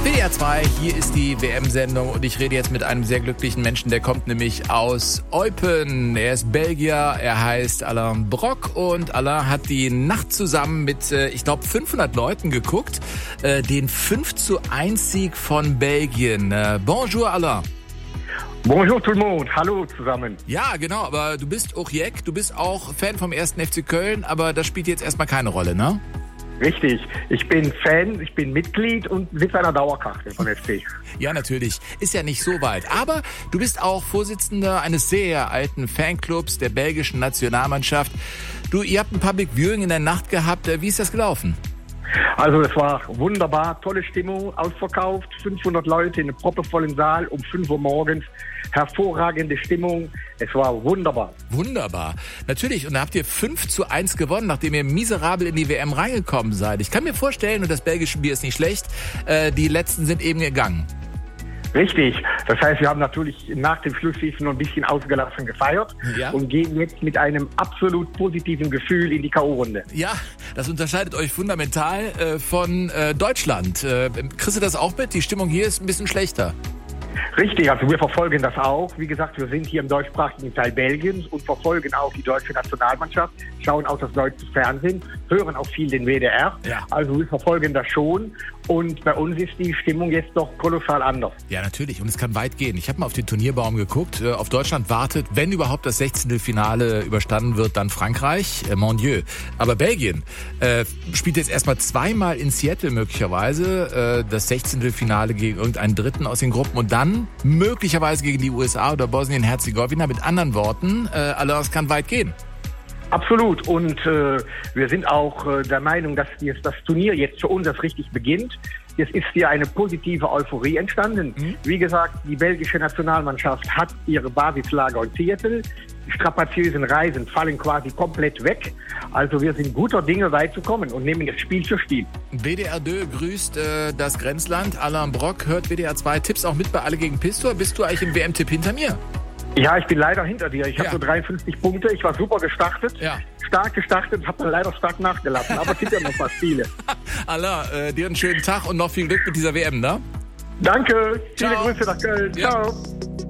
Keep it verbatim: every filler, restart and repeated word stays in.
W D R zwei, hier ist die W M-Sendung und ich rede jetzt mit einem sehr glücklichen Menschen, der kommt nämlich aus Eupen. Er ist Belgier, er heißt Alain Brok und Alain hat die Nacht zusammen mit, ich glaube, fünfhundert Leuten geguckt, den fünf zu eins Sieg von Belgien. Bonjour Alain. Bonjour tout le monde, hallo zusammen. Ja, genau, aber du bist Ochjek, du bist auch Fan vom ersten F C Köln, aber das spielt jetzt erstmal keine Rolle, ne? Richtig, ich bin Fan, ich bin Mitglied und Sitz einer Dauerkarte von F C. Ja, natürlich, ist ja nicht so weit. Aber du bist auch Vorsitzender eines sehr alten Fanclubs der belgischen Nationalmannschaft. Du, ihr habt ein Public Viewing in der Nacht gehabt. Wie ist das gelaufen? Also es war wunderbar, tolle Stimmung, ausverkauft, fünfhundert Leute in einem proppevollen Saal um fünf Uhr morgens. Hervorragende Stimmung, es war wunderbar. Wunderbar, natürlich. Und da habt ihr fünf zu eins gewonnen, nachdem ihr miserabel in die W M reingekommen seid. Ich kann mir vorstellen, und das belgische Bier ist nicht schlecht, äh, die letzten sind eben gegangen. Richtig. Das heißt, wir haben natürlich nach dem Schlusspfiff noch ein bisschen ausgelassen gefeiert, ja, und gehen jetzt mit einem absolut positiven Gefühl in die K O-Runde. Ja, das unterscheidet euch fundamental äh, von äh, Deutschland. Äh, kriegst du das auch mit? Die Stimmung hier ist ein bisschen schlechter. Richtig, also wir verfolgen das auch. Wie gesagt, wir sind hier im deutschsprachigen Teil Belgiens und verfolgen auch die deutsche Nationalmannschaft, schauen auch das deutsche Fernsehen, hören auch viel den W D R. Ja. Also wir verfolgen das schon und bei uns ist die Stimmung jetzt doch kolossal anders. Ja, natürlich, und es kann weit gehen. Ich habe mal auf den Turnierbaum geguckt. Auf Deutschland wartet, wenn überhaupt das Sechzehntelfinale überstanden wird, dann Frankreich, äh, mon Dieu. Aber Belgien äh, spielt jetzt erstmal zweimal in Seattle möglicherweise äh, das Sechzehntelfinale gegen irgendeinen Dritten aus den Gruppen und dann möglicherweise gegen die U S A oder Bosnien-Herzegowina. Mit anderen Worten, äh, also es kann weit gehen. Absolut. Und äh, wir sind auch äh, der Meinung, dass jetzt das Turnier jetzt für uns das richtig beginnt. Es ist hier eine positive Euphorie entstanden. Mhm. Wie gesagt, die belgische Nationalmannschaft hat ihre Basislager in Seattle. Die strapaziösen Reisen fallen quasi komplett weg. Also wir sind guter Dinge, weit zu kommen und nehmen das Spiel für Spiel. W D R zwei grüßt äh, das Grenzland. Alain Brok hört W D R zwei. Tipps auch mit bei Alle gegen Pistor. Bist du eigentlich im W M-Tipp hinter mir? Ja, ich bin leider hinter dir. Ich habe ja. so dreiundfünfzig Punkte. Ich war super gestartet. Ja. Stark gestartet, habe dann leider stark nachgelassen. Aber es sind ja noch ein paar Spiele. Alain, äh, dir einen schönen Tag und noch viel Glück mit dieser W M, ne? Danke. Ciao. Viele Grüße nach Köln. Ja. Ciao.